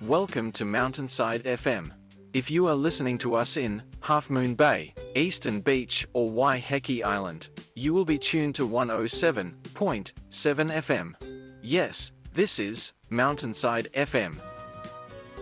Welcome to Mountainside FM. If you are listening to us in Half Moon Bay, Eastern Beach, or Waiheke Island, you will be tuned to 107.7 FM. Yes, this is Mountainside FM.